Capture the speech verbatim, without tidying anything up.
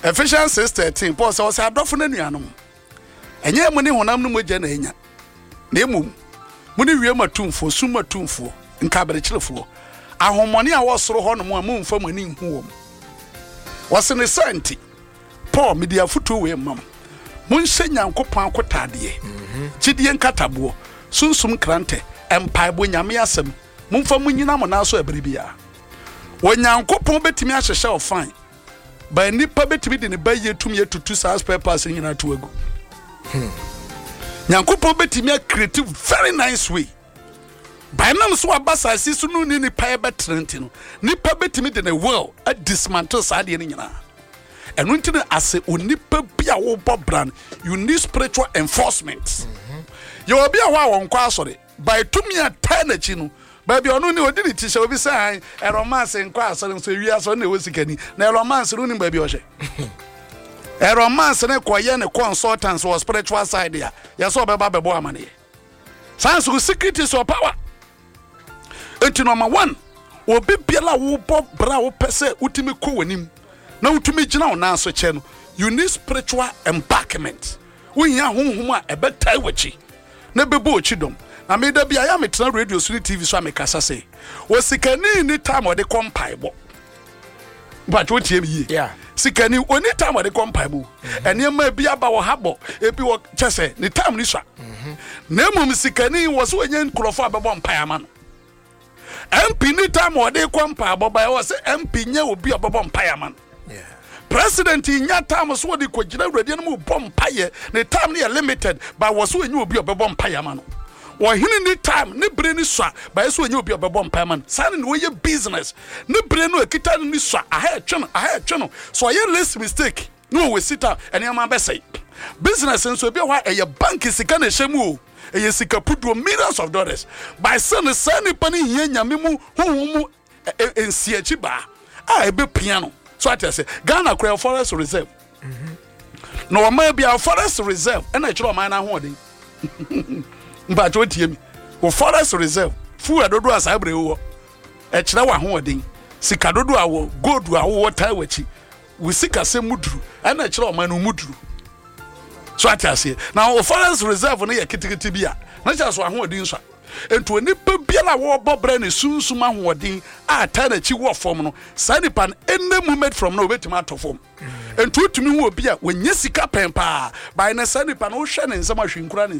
Ephesians six thirteen Paul says adofo na nuanom enye mu ne honam no mogya na enya na emum mu ne wie matumfo su matumfo nka berekyerefo ahomone a wosoro ho no mu amumfa mani hu wom wose ne santi Paul media futu we mam munhye nyankopon akotade chidie nkatabo sunsum krante empaibo nyame asem mumfa munyina mo na so eberebia wonyankopon betimi ahyehye ofan ba nipa betimi de ne baye tum yetutu sas papers nyina to agu nyankopon betimi create very nice way by nam so abasa sisu no ni nipa e betrenti no nipa betimi de ne will a dismantle sade ne nyina enu ntine ase onipa bia wo bobran you need spiritual enforcement mhm ye obi a wa won kwa asore by tumi atanachi no ba bia onu ni odi ni tisha obi say e romance nkwa asore so wi aso na ewosikani na romance no ni ba bia o hye e romance ne koye ne consultants or spiritual side ya ya so beba bebo amane sans secret is your power. Enti number one obi biala wo bobra wo pese utimi ko wanim na utumi gina ona so che no you need spiritual embarkment when ya honhom a ebetai wachi na bebo ochi dom na me da bia ya metena radio suri tv so amekasa say wo sikani ni time o de compaibo but what you yi yeah sikani oni time o de compaibo ene ma bia ba wo habo ebi wo chese ni time ni swa na mum sikani wo so enyen krofo abebo mpayama no M P ni time o de kwampa aboba wo se M P nya obi abebo mpayama yeah president nya time so de kwagina awrade no mu bompaye ne time ne limited but wo so enye obi abebo mpayama no wo hini ni time ne bre ni swa ba so enye obi abebo mpayama no san ne wo ye business ne bre no akita ni swa aha etwe aha etwe no so ye less mistake no we sit up ene am be say business nso obi ho eye bank sika na hyemu o eye sika pudo millions of dollars by sen sen pani hia nyame mu honhom ensiachi ba a ebe piano so atese Ghana Cryo Forest Reserve mhm no ma bia Forest Reserve e na kiro man na ho odin mba jo tie mi o Forest Reserve fu adodo asabre wo e kire wa ho odin sika dodo awo gold awo tai wachi we sika se muduru e na kiro man no muduru so atase now o Forest Reserve no ye kitikiti bia na cha so ahodin so ento nipa biala wo bobra ne sunsum ahodin a ta na chi wo form no sanipan any movement from no betima atofom ento tumi wo bia wonye sika pempa by na sanipan wo hwe ne nsama hwenkura ne